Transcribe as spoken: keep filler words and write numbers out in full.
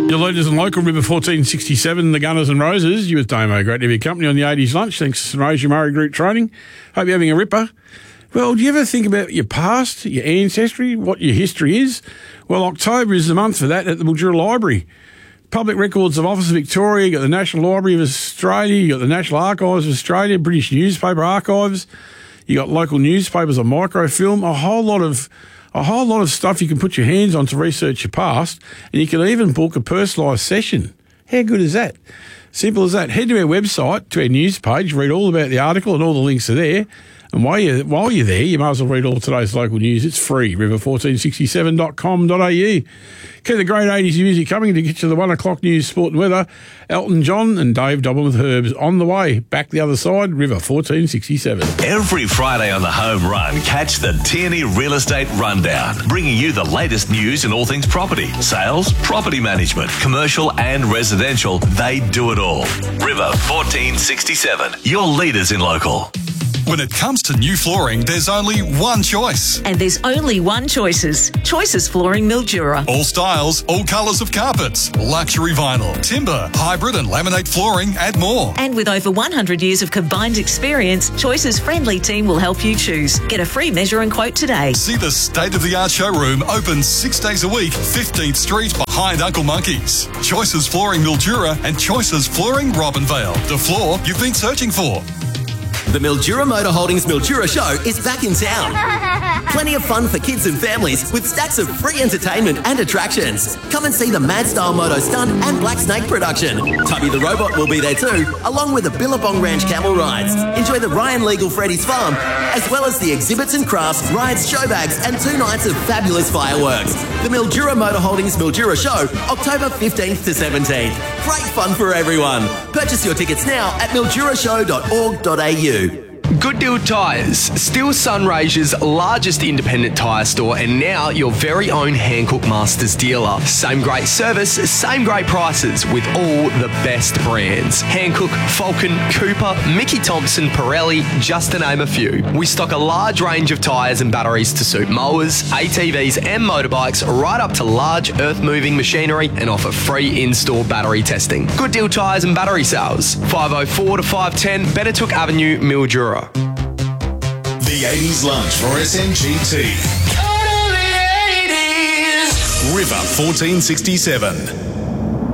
Your leaders in local, River fourteen sixty-seven, the Gunners and Roses. You with Damo. Great to have your company on the eighties lunch. Thanks, Rosie Murray Group Training. Hope you're having a ripper. Well, do you ever think about your past, your ancestry, what your history is? Well, October is the month for that at the Mildura Library. Public Records of Office of Victoria, you got the National Library of Australia, you got the National Archives of Australia, British Newspaper Archives, you got local newspapers on microfilm, a whole lot of a whole lot of stuff you can put your hands on to research your past, and you can even book a personalised session. How good is that? Simple as that. Head to our website, to our news page, read all about the article, and all the links are there. And while you're, while you're there, you might as well read all today's local news. It's free, river fourteen sixty-seven dot com dot a u. Keep the great eighties music coming to get you the one o'clock news, sport and weather. Elton John and Dave Dobbin with Herbs on the way. Back the other side, River fourteen sixty-seven. Every Friday on the Home Run, catch the Tierney Real Estate Rundown, bringing you the latest news in all things property, sales, property management, commercial and residential. They do it all. River fourteen sixty-seven, your leaders in local. When it comes to new flooring, there's only one choice. And there's only one Choices. Choices Flooring Mildura. All styles, all colours of carpets, luxury vinyl, timber, hybrid and laminate flooring and more. And with over one hundred years of combined experience, Choices' friendly team will help you choose. Get a free measure and quote today. See the state-of-the-art showroom open six days a week, fifteenth Street behind Uncle Monkey's. Choices Flooring Mildura and Choices Flooring Robinvale. The floor you've been searching for. The Mildura Motor Holdings Mildura Show is back in town. Plenty of fun for kids and families with stacks of free entertainment and attractions. Come and see the Mad Style Moto Stunt and Black Snake production. Tubby the Robot will be there too, along with the Billabong Ranch camel rides. Enjoy the Ryan Legal Freddy's Farm, as well as the exhibits and crafts, rides, show bags, and two nights of fabulous fireworks. The Mildura Motor Holdings Mildura Show, October fifteenth to seventeenth. Great fun for everyone. Purchase your tickets now at mildura show dot org dot a u. Good Deal Tyres, still Sunraysia's largest independent tyre store and now your very own Hancock Masters dealer. Same great service, same great prices with all the best brands. Hancock, Falcon, Cooper, Mickey Thompson, Pirelli, just to name a few. We stock a large range of tyres and batteries to suit mowers, A T Vs and motorbikes, right up to large earth-moving machinery, and offer free in-store battery testing. Good Deal Tyres and battery sales, five oh four to five ten Bettertook Avenue, Mildura. The eighties lunch for S N G T. River fourteen sixty-seven.